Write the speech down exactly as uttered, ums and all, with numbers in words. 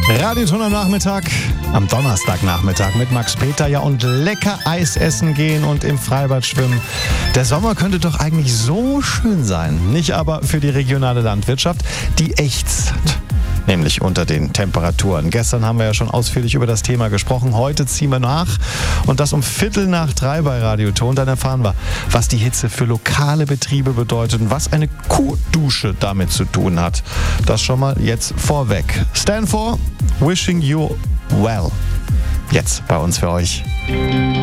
Radioton am Nachmittag, am Donnerstagnachmittag mit Max Peter, ja, und lecker Eis essen gehen und im Freibad schwimmen. Der Sommer könnte doch eigentlich so schön sein, nicht aber für die regionale Landwirtschaft, die ächzt. Nämlich unter den Temperaturen. Gestern haben wir ja schon ausführlich über das Thema gesprochen. Heute ziehen wir nach und das um Viertel nach drei bei Radioton. Dann erfahren wir, was die Hitze für lokale Betriebe bedeutet und was eine Kuhdusche damit zu tun hat. Das schon mal jetzt vorweg. Stand for Wishing You Well. Jetzt bei uns für euch.